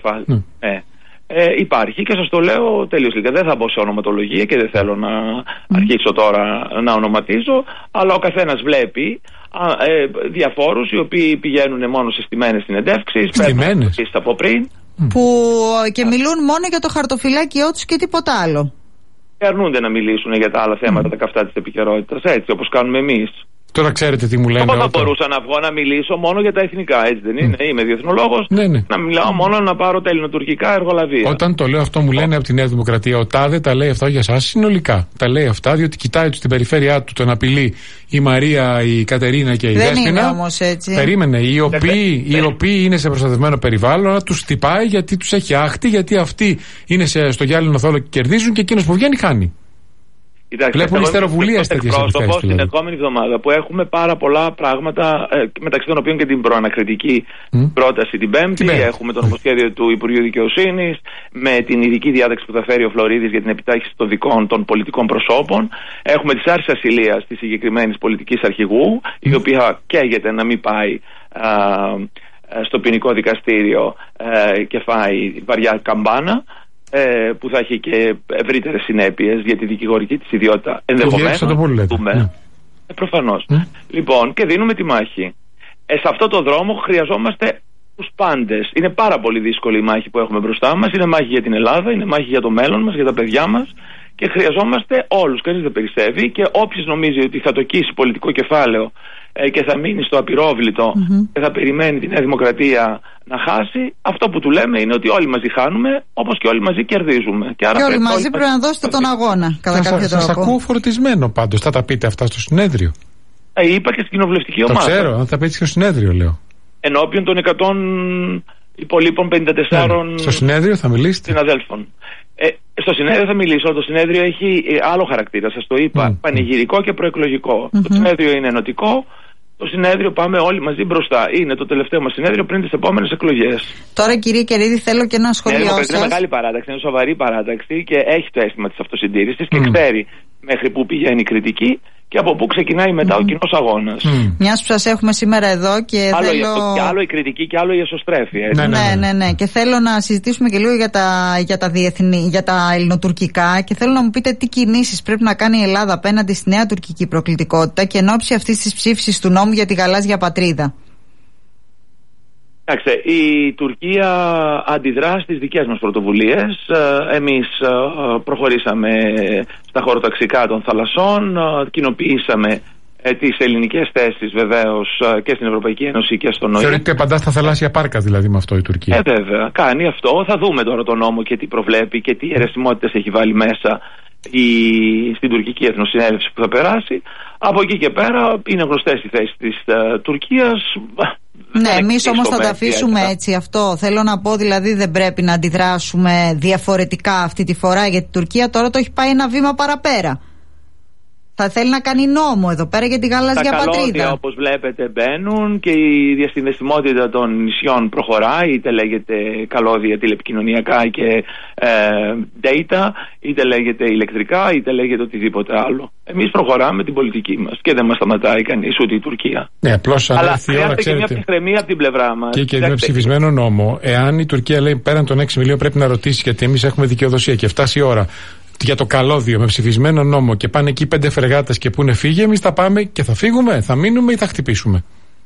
Υπάρχει και σας το λέω τελείως λίγα. Δεν θα μπω σε ονοματολογία και δεν θέλω να αρχίσω τώρα να ονοματίζω, αλλά ο καθένας βλέπει διαφόρους οι οποίοι πηγαίνουν μόνο σε στημένες συνεντεύξεις, στημένες από πριν, που και μιλούν μόνο για το χαρτοφυλάκιό τους και τίποτα άλλο. Αρνούνται να μιλήσουν για τα άλλα θέματα, τα καυτά της επικαιρότητας, έτσι όπως κάνουμε εμείς. Τώρα ξέρετε τι μου λένε. Εγώ θα μπορούσα να βγω να μιλήσω μόνο για τα εθνικά, έτσι δεν είναι? Είμαι διεθνολόγος. Να μιλάω μόνο να πάρω τα ελληνοτουρκικά εργολαβία. Όταν το λέω αυτό, μου λένε από τη Νέα Δημοκρατία, ο τάδε τα λέει αυτά για εσάς συνολικά. Τα λέει αυτά διότι κοιτάει στην περιφέρειά του, τον απειλεί η Μαρία, η Κατερίνα και η Δέσποινα. Δεν είναι όμως έτσι. Περίμενε. Οι οποίοι είναι σε προστατευμένο περιβάλλον, τους χτυπάει γιατί τους έχει άχτη, γιατί αυτοί είναι στο γυάλινο θόλο και κερδίζουν και εκείνος που βγαίνει χάνει. Βλέπουν ιστεροβουλία σε τέτοιες επιθέσεις. Την επόμενη εβδομάδα που έχουμε πάρα πολλά πράγματα, μεταξύ των οποίων και την προανακριτική πρόταση την Πέμπτη. Έχουμε το νομοσχέδιο του Υπουργείου Δικαιοσύνης, με την ειδική διάταξη που θα φέρει ο Φλωρίδης για την επιτάχυνση των δικών των πολιτικών προσώπων. Έχουμε τις άρσεις ασυλίας της συγκεκριμένης πολιτικής αρχηγού, η οποία καίγεται να μην πάει στο ποινικό δικαστήριο και φάει βαριά καμπάνα. Που θα έχει και ευρύτερες συνέπειες για τη δικηγορική της ιδιότητα ενδεχομένως. Προφανώς. Λοιπόν, και δίνουμε τη μάχη. Σε αυτό το δρόμο χρειαζόμαστε τους πάντες. Είναι πάρα πολύ δύσκολη η μάχη που έχουμε μπροστά μας. Είναι μάχη για την Ελλάδα, είναι μάχη για το μέλλον μας, για τα παιδιά μας. Και χρειαζόμαστε όλους. Κανείς δεν περισσεύει. Και όποιος νομίζει ότι θα το κοίσει πολιτικό κεφάλαιο και θα μείνει στο απειρόβλητο και θα περιμένει τη Νέα Δημοκρατία να χάσει, αυτό που του λέμε είναι ότι όλοι μαζί χάνουμε, όπως και όλοι μαζί κερδίζουμε. Και όλοι μαζί πρέπει να δώσετε τον αγώνα, κατά κάποιο τρόπο. Σας ακούω φορτισμένο πάντως. Θα τα πείτε αυτά στο συνέδριο? Είπα και στην κοινοβουλευτική ομάδα. Το ξέρω, αν θα πείτε και στο συνέδριο, λέω. Ενώπιον των 100 υπολείπων 54 στο συνέδριο θα μιλήσετε? Συναδέλφων. Στο συνέδριο θα μιλήσω. Το συνέδριο έχει άλλο χαρακτήρα, σας το είπα. Πανηγυρικό και προεκλογικό. Το συνέδριο είναι ενωτικό. Το συνέδριο πάμε όλοι μαζί μπροστά. Είναι το τελευταίο μας συνέδριο πριν τις επόμενες εκλογές. Τώρα, κύριε Κερίδη, θέλω και ένα σχόλιο σας. Είναι μεγάλη παράταξη, είναι σοβαρή παράταξη και έχει το αίσθημα της αυτοσυντήρησης και ξέρει μέχρι πού πηγαίνει η κριτική και από πού ξεκινάει μετά ο κοινός αγώνας. Μιας που σας έχουμε σήμερα εδώ και άλλο η κριτική και άλλο η εσωστρέφεια. Ναι. Και θέλω να συζητήσουμε και λίγο για τα ελληνοτουρκικά και θέλω να μου πείτε τι κινήσεις πρέπει να κάνει η Ελλάδα απέναντι στη νέα τουρκική προκλητικότητα και εν ώψη αυτής της ψήφισης του νόμου για τη γαλάζια πατρίδα. Η Τουρκία αντιδρά στις δικές μας πρωτοβουλίες. Εμείς προχωρήσαμε στα χωροταξικά των θαλασσών, κοινοποιήσαμε τις ελληνικές θέσεις βεβαίως και στην Ευρωπαϊκή Ένωση και στον ΟΗΕ. Θεωρείτε απαντά στα θαλάσσια πάρκα δηλαδή με αυτό η Τουρκία? Βέβαια, κάνει αυτό. Θα δούμε τώρα τον νόμο και τι προβλέπει και τι αιρεσιμότητες έχει βάλει μέσα στην τουρκική εθνοσυνέλευση που θα περάσει. Από εκεί και πέρα είναι γνωστές οι θέσεις της Τουρκίας. Ναι, εμείς όμως θα τα αφήσουμε έτσι αυτό. Θέλω να πω δηλαδή δεν πρέπει να αντιδράσουμε διαφορετικά αυτή τη φορά, γιατί η Τουρκία τώρα το έχει πάει ένα βήμα παραπέρα. Θα θέλει να κάνει νόμο εδώ πέρα για τη γαλάζια πατρίδα. Τα καλώδια όπως βλέπετε μπαίνουν και η διασυνδεσιμότητα των νησιών προχωράει, είτε λέγεται καλώδια τηλεπικοινωνιακά και data, είτε λέγεται ηλεκτρικά, είτε λέγεται οτιδήποτε άλλο. Εμείς προχωράμε την πολιτική μας και δεν μας σταματάει κανείς, ούτε η Τουρκία. Ναι, απλώς αλλά χρειάζεται και μια ψυχραιμία από την πλευρά μας. Και με ψηφισμένο νόμο, εάν η Τουρκία λέει πέραν των 6 μιλίων πρέπει να ρωτήσει, γιατί εμείς έχουμε δικαιοδοσία και φτάσει η ώρα για το καλώδιο με ψηφισμένο νόμο και πάνε εκεί 5 φρεγάτες και πούνε φύγε, εμείς θα πάμε και θα φύγουμε, θα μείνουμε ή θα χτυπήσουμε?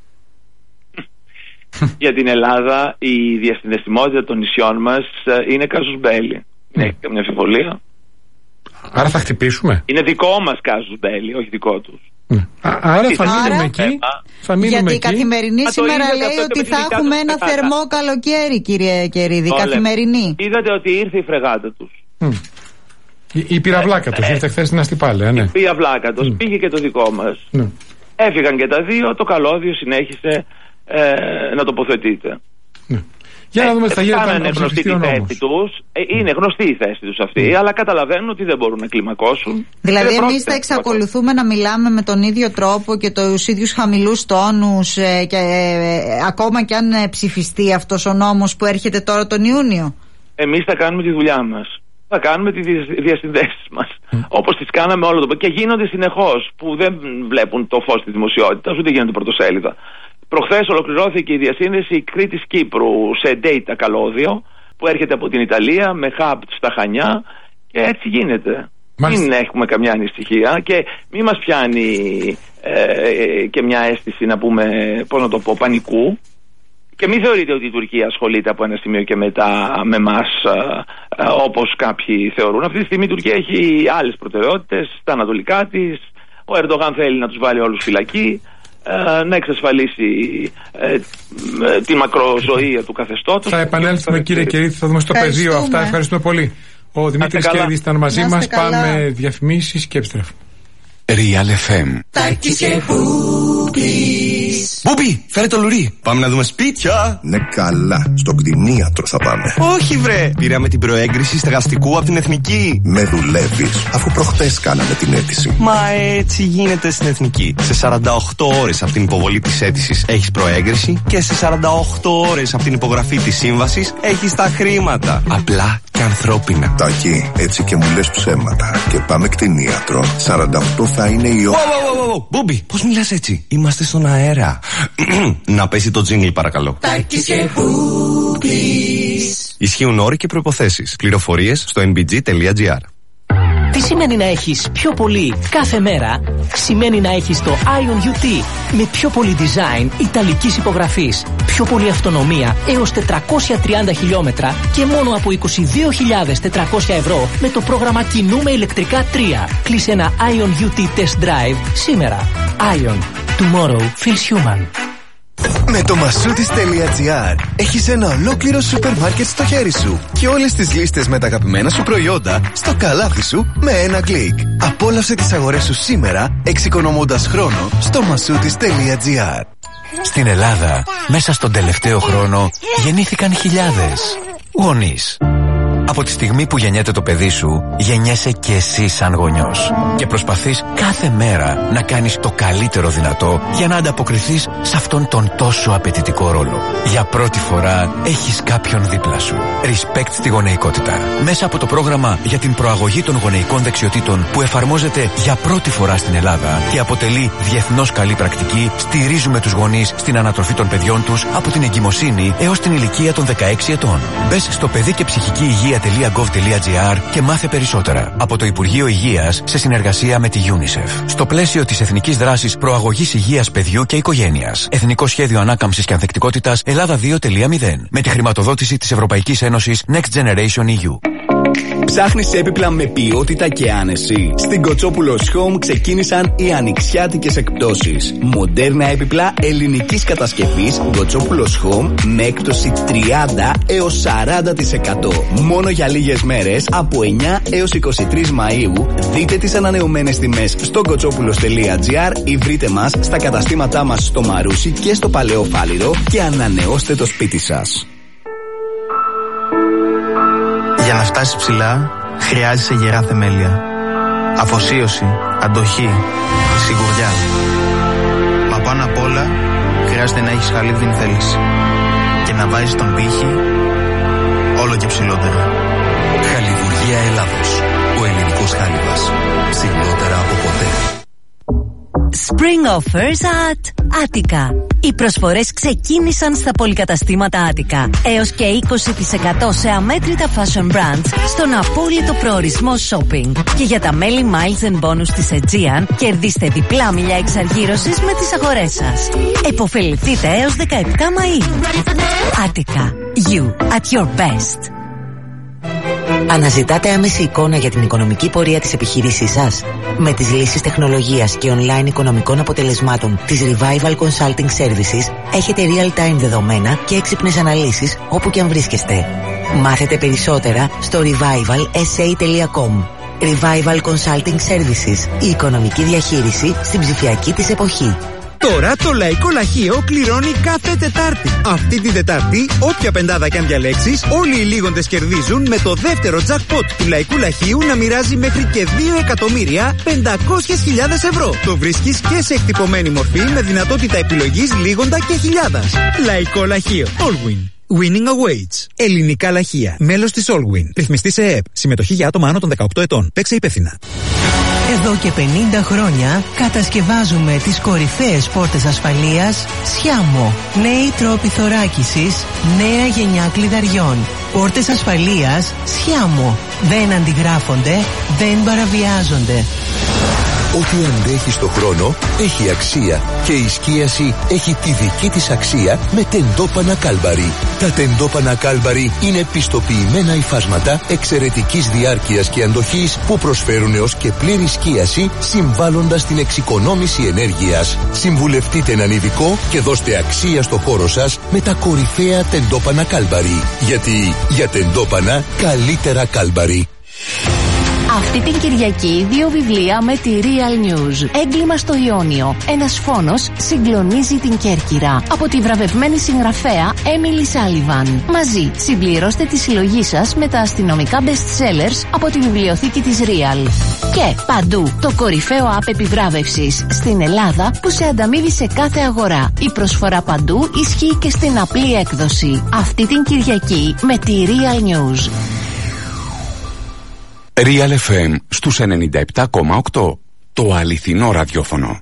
Για την Ελλάδα η διασυνδεσιμότητα των νησιών μας είναι κάζους μπέλι. Δεν έχει καμία αμφιβολία. Άρα θα χτυπήσουμε? Είναι δικό μας κάζους μπέλι, όχι δικό τους. Άρα θα μείνουμε εκεί. Γιατί η Καθημερινή σήμερα λέει ότι θα έχουμε ένα θερμό καλοκαίρι, κύριε Κερίδη. Καθημερινή. Είδατε ότι ήρθε η φρεγάτα τους. Η πυραυλάκα τους ήρθε χθες στην Αστυπάλαια, ναι. Η πυραυλάκα τους πήγε και το δικό μας. Έφυγαν και τα δύο, το καλώδιο συνέχισε να τοποθετείται. Για να δούμε τι θα γίνει. Είναι γνωστή η θέση τους. Είναι γνωστή η θέση τους αυτή, αλλά καταλαβαίνουν ότι δεν μπορούν να κλιμακώσουν. Δηλαδή, εμείς θα εξακολουθούμε να μιλάμε με τον ίδιο τρόπο και τους ίδιους χαμηλούς τόνους και ακόμα και αν ψηφιστεί αυτός ο νόμος που έρχεται τώρα τον Ιούνιο. Εμείς θα κάνουμε τη δουλειά μας. Θα κάνουμε τις διασυνδέσεις μας όπως τις κάναμε όλο το και γίνονται συνεχώς, που δεν βλέπουν το φως της δημοσιότητας ούτε γίνονται πρωτοσέλιδα. Προχθές ολοκληρώθηκε η διασύνδεση Κρήτης Κύπρου σε data καλώδιο που έρχεται από την Ιταλία με hub στα Χανιά, και έτσι γίνεται. Μην έχουμε καμιά ανησυχία και μην μας πιάνει και μια αίσθηση, να πούμε, πώς να το πω, πανικού. Και μην θεωρείτε ότι η Τουρκία ασχολείται από ένα σημείο και μετά με εμάς, όπως κάποιοι θεωρούν. Αυτή τη στιγμή η Τουρκία έχει άλλες προτεραιότητες στα ανατολικά της. Ο Ερντογάν θέλει να τους βάλει όλους φυλακή, να εξασφαλίσει τη μακροζωία του καθεστώτος. Θα επανέλθουμε, κύριε Κερίδη, θα δούμε στο πεδίο αυτά. Ευχαριστούμε πολύ. Ο Δημήτρης Κερίδης ήταν μαζί μας. Πάμε διαφημίσεις και επιστρέφουμε. Real FM. Μπούμπι, φέρε το λουρί. Πάμε να δούμε σπίτια. Ναι, καλά. Στον κτηνίατρο θα πάμε. Όχι, βρε. Πήραμε την προέγκριση στεγαστικού από την Εθνική. Με δουλεύεις, αφού προχτές κάναμε την αίτηση. Μα έτσι γίνεται στην Εθνική. Σε 48 ώρες από την υποβολή της αίτησης έχεις προέγκριση και σε 48 ώρες από την υπογραφή της σύμβασης έχεις τα χρήματα. Απλά και ανθρώπινα. Τάκη, έτσι και μου λες ψέματα. Και πάμε κτηνίατρο. 48 θα είναι η ώρα. Μπούμπι, πώς μιλάς έτσι? Είμαστε στον αέρα. Να πέσει το τζίνγκλ, παρακαλώ. Ισχύουν όροι και προϋποθέσεις. Πληροφορίες στο nbg.gr. Τι σημαίνει να έχεις πιο πολύ κάθε μέρα? Σημαίνει να έχεις το Ion UT με πιο πολύ design ιταλικής υπογραφής, πιο πολύ αυτονομία έως 430 χιλιόμετρα και μόνο από 22.400 ευρώ με το πρόγραμμα Κινούμε ηλεκτρικά 3. Κλείσε ένα Ion UT Test Drive σήμερα. Ion. Tomorrow feels human. Με το Masoutis.gr έχεις ένα ολόκληρο σούπερ μάρκετ στο χέρι σου και όλες τις λίστες με τα αγαπημένα σου προϊόντα στο καλάθι σου με ένα κλικ. Απόλαυσε τις αγορές σου σήμερα εξοικονομώντας χρόνο στο Masoutis.gr. Στην Ελλάδα, μέσα στον τελευταίο χρόνο, γεννήθηκαν χιλιάδες γονείς. Από τη στιγμή που γεννιέται το παιδί σου, γεννιέσαι και εσύ σαν γονιός. Και προσπαθείς κάθε μέρα να κάνεις το καλύτερο δυνατό για να ανταποκριθείς σε αυτόν τον τόσο απαιτητικό ρόλο. Για πρώτη φορά έχεις κάποιον δίπλα σου. Respect στη γονεϊκότητα. Μέσα από το πρόγραμμα για την προαγωγή των γονεϊκών δεξιοτήτων που εφαρμόζεται για πρώτη φορά στην Ελλάδα και αποτελεί διεθνώς καλή πρακτική, στηρίζουμε τους γονείς στην ανατροφή των παιδιών τους από την εγκυμοσύνη έως την ηλικία των 16 ετών. Μπες στο παιδί και ψυχική υγεία.gov.gr και μάθε περισσότερα. Από το Υπουργείο Υγείας σε συνεργασία με τη UNICEF. Στο πλαίσιο της Εθνικής Δράσης Προαγωγής Υγείας Παιδιού και Οικογένειας. Εθνικό Σχέδιο Ανάκαμψης και Ανθεκτικότητας Ελλάδα 2.0. Με τη χρηματοδότηση της Ευρωπαϊκής Ένωσης Next Generation EU. Ψάχνεις έπιπλα με ποιότητα και άνεση? Στην Κοτσόπουλος Home ξεκίνησαν οι ανοιξιάτικες εκπτώσεις. Μοντέρνα έπιπλα ελληνικής κατασκευής Κοτσόπουλος Home με έκπτωση 30 έως 40%. Μόνο για λίγες μέρες από 9 έως 23 Μαΐου. Δείτε τις ανανεωμένες τιμές στο κοτσόπουλος.gr ή βρείτε μας στα καταστήματά μας στο Μαρούσι και στο Παλαιό Φάληρο και ανανεώστε το σπίτι σας. Για να φτάσεις ψηλά, χρειάζεσαι γερά θεμέλια. Αφοσίωση, αντοχή, σιγουριά. Μα πάνω απ' όλα, χρειάζεται να έχεις χαλίβδιν θέληση. Και να βάζεις τον πύχη όλο και ψηλότερα. Χαλιβουργία Ελλάδος. Ο ελληνικός χάλιβας. Ψηλότερα από ποτέ. Spring offers at Attica. Οι προσφορές ξεκίνησαν στα πολυκαταστήματα Attica. Έως και 20% σε αμέτρητα fashion brands στον απόλυτο προορισμό shopping. Και για τα μέλη Miles and Bonus της Aegean κερδίστε διπλά μίλια εξαργύρωσης με τις αγορές σας. Εποφεληθείτε έως 17 Μαΐου. Attica. You at your best. Αναζητάτε άμεση εικόνα για την οικονομική πορεία της επιχείρησής σας? Με τις λύσεις τεχνολογίας και online οικονομικών αποτελεσμάτων της Revival Consulting Services έχετε real-time δεδομένα και έξυπνες αναλύσεις όπου και αν βρίσκεστε. Μάθετε περισσότερα στο revivalsa.com. Revival Consulting Services. Η οικονομική διαχείριση στην ψηφιακή της εποχή. Τώρα το Λαϊκό Λαχείο κληρώνει κάθε Τετάρτη. Αυτή την Τετάρτη, όποια πεντάδα κι αν διαλέξεις, όλοι οι λίγοντες κερδίζουν με το δεύτερο jackpot του Λαϊκού Λαχείου να μοιράζει μέχρι και 2.500.000 ευρώ. Το βρίσκεις και σε εκτυπωμένη μορφή με δυνατότητα επιλογής λίγοντα και χιλιάδας. Λαϊκό Λαχείο. Allwin. Winning awaits. Ελληνικά Λαχεία. Μέλος της Allwin. Ρυθμιστή σε ΕΕΠ. Συμμετοχή για άτομα άνω των 18 ετών. Παίξε υπεύθυνα. Εδώ και 50 χρόνια κατασκευάζουμε τις κορυφαίες πόρτες ασφαλείας Sciamo. Νέοι τρόποι θωράκισης, νέα γενιά κλειδαριών. Πόρτες ασφαλείας Sciamo. Δεν αντιγράφονται, δεν παραβιάζονται. Ό,τι αντέχει στο χρόνο έχει αξία και η σκίαση έχει τη δική της αξία με τεντόπανα Κάλμπαρι. Τα τεντόπανα Κάλμπαρι είναι πιστοποιημένα υφάσματα εξαιρετικής διάρκειας και αντοχής που προσφέρουν έως και πλήρη σκίαση συμβάλλοντας στην εξοικονόμηση ενέργειας. Συμβουλευτείτε έναν ειδικό και δώστε αξία στο χώρο σας με τα κορυφαία τεντόπανα Κάλμπαρι. Γιατί για τεντόπανα καλύτερα Κάλμπαρι. Αυτή την Κυριακή 2 βιβλία με τη Real News. Έγκλημα στο Ιόνιο. Ένας φόνος συγκλονίζει την Κέρκυρα. Από τη βραβευμένη συγγραφέα Emily Sullivan. Μαζί συμπληρώστε τη συλλογή σας με τα αστυνομικά best-sellers από τη βιβλιοθήκη της Real. Και παντού το κορυφαίο app επιβράβευσης στην Ελλάδα που σε ανταμείβει σε κάθε αγορά. Η προσφορά παντού ισχύει και στην απλή έκδοση. Αυτή την Κυριακή με τη Real News. Real FM στους 97,8. Το αληθινό ραδιόφωνο.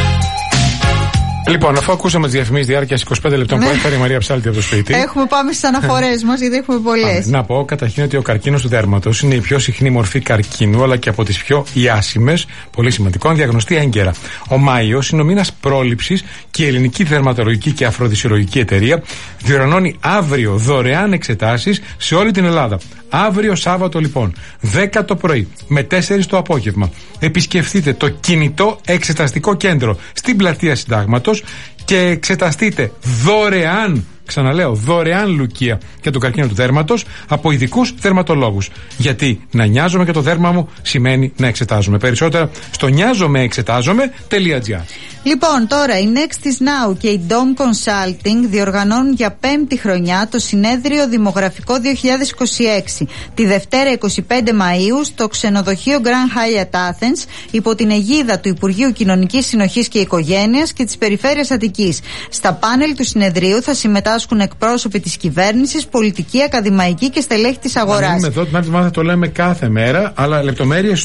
Λοιπόν, αφού ακούσαμε τις διαφημίσεις διάρκειας 25 λεπτών που έφερε η Μαρία Ψάλτη από το σπίτι. Πάμε στις αναφορές μας, γιατί έχουμε πολλές. Να πω καταρχήν ότι ο καρκίνος του δέρματος είναι η πιο συχνή μορφή καρκίνου, αλλά και από τις πιο ιάσιμες, πολύ σημαντικό, αν διαγνωστεί έγκαιρα. Ο Μάιος είναι ο μήνας πρόληψης και η Ελληνική Δερματολογική και Αφροδισιολογική Εταιρεία διοργανώνει αύριο δωρεάν εξετάσεις σε όλη την Ελλάδα. Αύριο Σάββατο λοιπόν, 10 το πρωί με 4 το απόγευμα. Επισκεφτείτε το κινητό εξεταστικό κέντρο στην πλατεία Συντάγματος και εξεταστείτε δωρεάν, ξαναλέω, δωρεάν λουκία για τον καρκίνο του δέρματος από ειδικούς δερματολόγους. Γιατί να νοιάζομαι για το δέρμα μου σημαίνει να εξετάζομαι. Περισσότερα στο νοιάζομαι-εξετάζομαι.gr. Λοιπόν, τώρα η Next is Now και η Dom Consulting διοργανώνουν για 5η χρονιά το συνέδριο Δημογραφικό 2026. Τη Δευτέρα 25 Μαΐου στο ξενοδοχείο Grand Hyatt Athens υπό την αιγίδα του Υπουργείου Κοινωνικής Συνοχής και Οικογένειας και της Περιφέρειας Αττικής. Στα πάνελ του συνεδρίου θα συμμετάσχουν εκπρόσωποι της κυβέρνησης, πολιτικοί, ακαδημαϊκοί και στελέχη της αγοράς. Εδώ την άλλη εβδομάδα το λέμε κάθε μέρα, αλλά λεπτομέρειες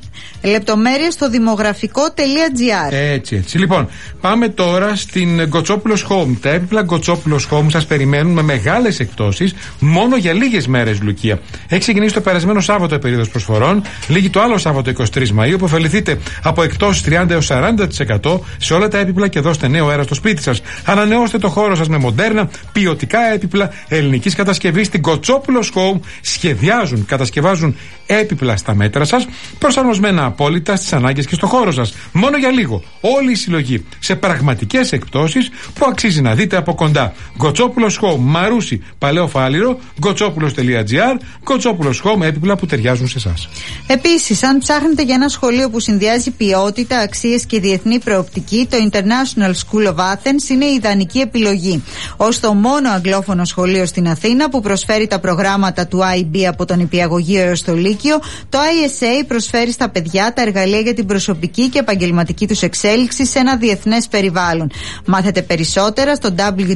στο δημογραφικό.gr. Έτσι. Λοιπόν, πάμε τώρα στην Γκοτσόπουλος Home. Τα έπιπλα Γκοτσόπουλος Home σας περιμένουν με μεγάλες εκπτώσεις μόνο για λίγες μέρες, Λουκία. Έχει ξεκινήσει το περασμένο Σάββατο η περίοδος προσφορών. Λήγει το άλλο Σάββατο 23 Μαΐου. Αποφεληθείτε από εκπτώσεις 30 έως 40% σε όλα τα έπιπλα και δώστε νέο αέρα στο σπίτι σας. Ανανεώστε το χώρο σας με μοντέρνα, ποιοτικά έπιπλα ελληνικής κατασκευής. Στην Γκοτσόπουλος Home σχεδιάζουν, κατασκευάζουν έπιπλα στα μέτρα σας, προσαρμοσμένα απόλυτα στις ανάγκες και στο χώρο σας. Μόνο για λίγο. Όλη η συλλογή σε πραγματικές εκπτώσεις που αξίζει να δείτε από κοντά. Γκοτσόπουλος Home, Μαρούσι, Παλαιό Φάληρο, γκοτσόπουλος.gr, Γκοτσόπουλος Home, έπιπλα που ταιριάζουν σε εσάς. Επίσης, αν ψάχνετε για ένα σχολείο που συνδυάζει ποιότητα, αξίες και διεθνή προοπτική, το International School of Athens είναι η ιδανική επιλογή. Ως το μόνο αγγλόφωνο σχολείο στην Αθήνα που προσφέρει τα προγράμματα του IB από τον Νηπιαγωγείο έως το Λύκειο, το ISA προσφέρει στα παιδιά τα εργαλεία για την προσωπική και επαγγελματική τους εξέλιξη σε ένα διεθνές περιβάλλον. Μάθετε περισσότερα στο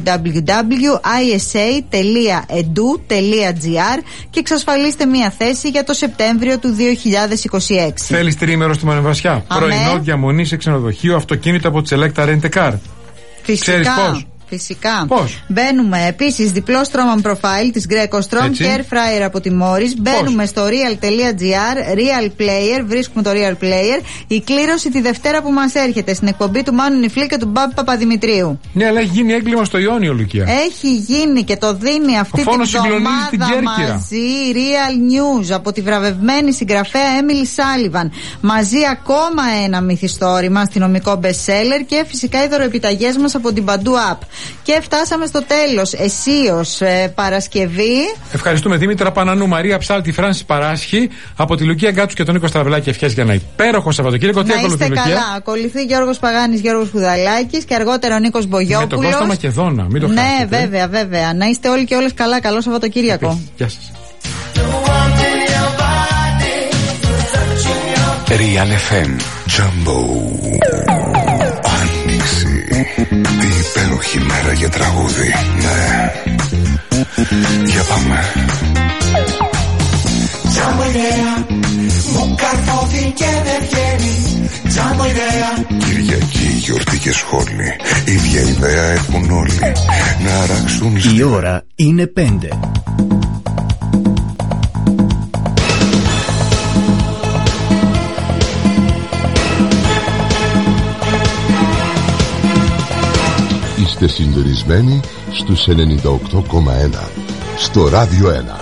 www.isa.edu.gr και εξασφαλίστε μία θέση για το Σεπτέμβριο του 2026. Θέλεις τριήμερο στη Μονεβασιά, πρωινό, διαμονή σε ξενοδοχείο, αυτοκίνητο από τη Selecta Rent a Car. Φυσικά. Ξέρεις πώς? Φυσικά. Πώς? Μπαίνουμε επίσης διπλό Stroman Profile της Greco Strom και Air Fryer από τη Morris. Μπαίνουμε στο real.gr, Real Player, βρίσκουμε το Real Player. Η κλήρωση τη Δευτέρα που μας έρχεται στην εκπομπή του Μάνου Νιφλή και του Μπάμπη Παπαδημητρίου. Ναι, αλλά έχει γίνει έγκλημα στο Ιόνιο, Λουκία. Έχει γίνει και το δίνει αυτή την εβδομάδα μαζί Real News από τη βραβευμένη συγγραφέα Emily Sullivan. Μαζί ακόμα ένα μυθιστόρημα, αστυνομικό bestseller και φυσικά οι δωροεπιταγές μας από την Παντού App. Και φτάσαμε στο τέλος. Εσείως Παρασκευή. Ευχαριστούμε Δήμητρα Πανανού, Μαρία Ψάλτη, Φράνση Παράσχη, από τη Λουκία Γκάτσου και τον Νίκο Στραβελάκη. Ευχές για ένα υπέροχο Σαββατοκύριακο. Τι ακολουθεί, Λουκία? Καλά. Ακολουθεί Γιώργος Παγάνης, Γιώργος Χουδαλάκης και αργότερα ο Νίκος Μπογιόπουλος. Με τον Κώστα Μακεδόνα, μην το χάσετε. Ναι, βέβαια. Να είστε όλοι και όλες καλά. Καλό Σαββατοκύριακο. Γεια σας. Real FM Jumbo. Άνοιξη. Τι υπέροχη μέρα για τραγούδι. Ναι. Για πάμε. Jumbo idea. καρφώθη και δεν βγαίνει. Τζάμπο ιδέα. Κυριακή, γιορτή και σχόλη. Ίδια ιδέα έχουν όλοι. Να αράξουν. Η ώρα είναι 5. Είστε συντονισμένοι στους 98,1 στο Ράδιο 1.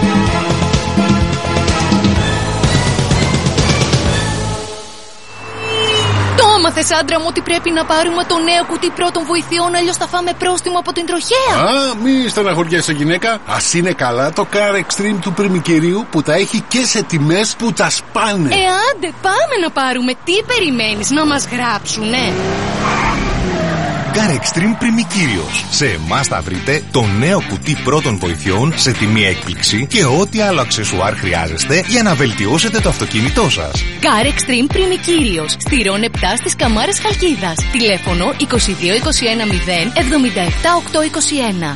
Μάθες, άντρα μου, ότι πρέπει να πάρουμε το νέο κουτί πρώτων βοηθειών, αλλιώς θα φάμε πρόστιμο από την τροχέα. Μη στεναχωριέσαι, γυναίκα. Ας είναι καλά το Car Extreme του Πριμικυρίου που τα έχει και σε τιμές που τα σπάνε. Άντε, πάμε να πάρουμε. Τι περιμένεις, να μας γράψουνε? Car Extreme Πριμικύριος. Σε εμάς θα βρείτε το νέο κουτί πρώτων βοηθειών σε τιμή έκπληξη και ό,τι άλλο αξεσουάρ χρειάζεστε για να βελτιώσετε το αυτοκίνητό σας. Car Extreme Πριμικύριος. Στηρών 7 στις Καμάρες Χαλκίδας. Τηλέφωνο 22 21 0 77 821.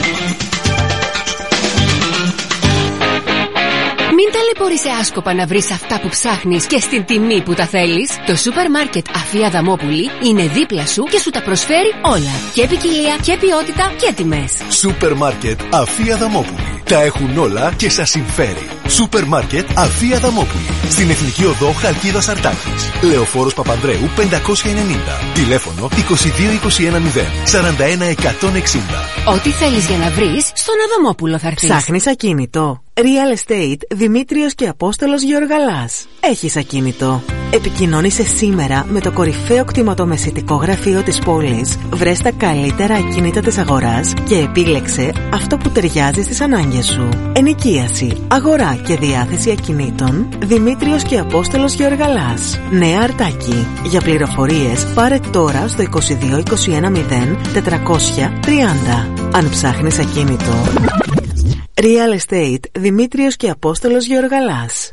Μην ταλαιπωρείσαι άσκοπα να βρεις αυτά που ψάχνεις και στην τιμή που τα θέλεις. Το σούπερ μάρκετ Αφία Δαμόπουλη είναι δίπλα σου και σου τα προσφέρει όλα. Και ποικιλία και ποιότητα και τιμές. Σούπερ μάρκετ Αφία Δαμόπουλη. Τα έχουν όλα και σας συμφέρει. Σούπερ μάρκετ Αφία Δαμόπουλη. Στην Εθνική Οδό Χαλκίδας Αρτάκης. Λεωφόρος Παπανδρέου 590. Τηλέφωνο 22 21 0 41 160. Ό,τι θέλεις για να βρεις, στον Αδαμόπουλο θα έρθεις. Ψάχνεις ακίνητο? Real Estate Δημήτριος και Απόστολος Γεωργαλάς. Έχεις ακίνητο? Επικοινώνησε σήμερα με το κορυφαίο κτηματομεσητικό γραφείο της πόλης. Βρες τα καλύτερα ακίνητα της αγοράς και επίλεξε αυτό που ταιριάζει στις ανάγκες σου. Ενοικίαση, αγορά και διάθεση ακινήτων. Δημήτριος και Απόστολος Γεωργαλάς. Νέα Αρτάκη. Για πληροφορίες πάρε τώρα στο 22 21 0 430. Αν ψάχνεις ακίνητο, Real Estate Δημήτριος και Απόστολος Γεωργαλάς.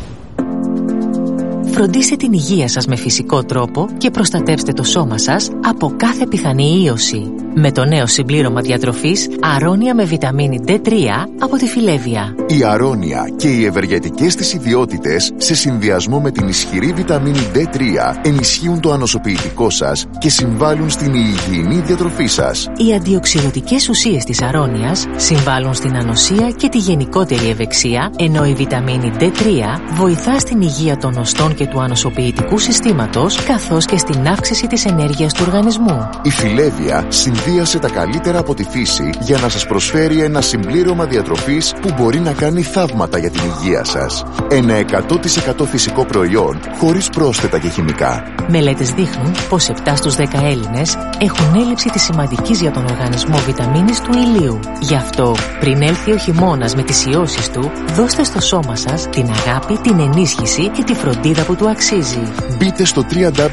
Φροντίστε την υγεία σας με φυσικό τρόπο και προστατεύστε το σώμα σας από κάθε πιθανή ίωση. Με το νέο συμπλήρωμα διατροφής Αρώνια με βιταμίνη D3 από τη Φιλέβια. Η Αρώνια και οι ευεργετικές της ιδιότητες σε συνδυασμό με την ισχυρή βιταμίνη D3 ενισχύουν το ανοσοποιητικό σας και συμβάλλουν στην υγιεινή διατροφή σας. Οι αντιοξυδοτικές ουσίες της Αρώνιας συμβάλλουν στην ανοσία και τη γενικότερη ευεξία, ενώ η βιταμίνη D3 βοηθά στην υγεία των οστών και του ανοσοποιητικού συστήματος, καθώς και στην αύξηση της ενέργειας του οργανισμού. Η Φιλέβια συνδύασε τα καλύτερα από τη φύση για να σας προσφέρει ένα συμπλήρωμα διατροφής που μπορεί να κάνει θαύματα για την υγεία σας. Ένα 100% φυσικό προϊόν χωρίς πρόσθετα και χημικά. Μελέτες δείχνουν πως 7 στους 10 Έλληνες έχουν έλλειψη της σημαντικής για τον οργανισμό βιταμίνης του ηλίου. Γι' αυτό, πριν έλθει ο χειμώνας με τις ιώσεις του, δώστε στο σώμα σας την αγάπη, την ενίσχυση και τη φροντίδα που του αξίζει. Μπείτε στο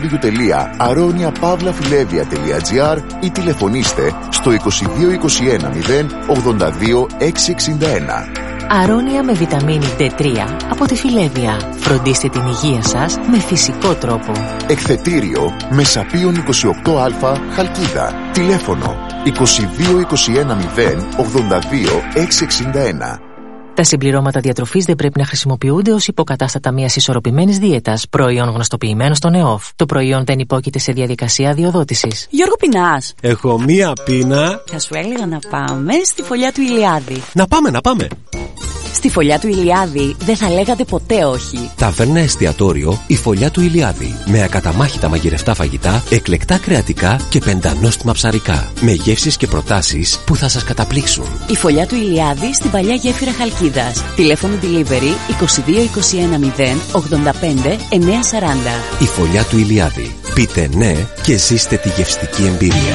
www.aroniapavlafilevia.gr ή τηλεφωνήστε στο 22 21 0 82 661. Αρώνια με βιταμίνη D3 από τη Φιλέβια. Φροντίστε την υγεία σας με φυσικό τρόπο. Εκθετήριο Μεσαπίων 28α Χαλκίδα. Τηλέφωνο 22 21 0 82 661. Τα συμπληρώματα διατροφής δεν πρέπει να χρησιμοποιούνται ως υποκατάστατα μιας ισορροπημένης δίαιτας, προϊόν γνωστοποιημένο στον ΕΟΦ. Το προϊόν δεν υπόκειται σε διαδικασία αδειοδότησης. Γιώργο, πεινάς? Έχω μία πείνα. Θα σου έλεγα να πάμε στη φωλιά του Ηλιάδη. Να πάμε. Στη φωλιά του Ηλιάδη δεν θα λέγατε ποτέ όχι. Ταβέρνα εστιατόριο η φωλιά του Ηλιάδη. Με ακαταμάχητα μαγειρευτά φαγητά, εκλεκτά κρεατικά και πεντανόστιμα ψαρικά. Με γεύσεις και προτάσεις που θα σας καταπλήξουν. Η φωλιά του Ηλιάδη στην παλιά γέφυρα Χαλκίδας. Τηλέφωνο delivery 22 21 0 85 940. Η φωλιά του Ηλιάδη. Πείτε ναι και ζήστε τη γευστική εμπειρία.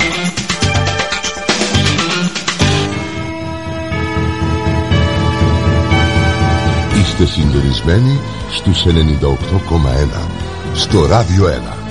Είστε συντονισμένοι στους 98,1 στο Ράδιο 1.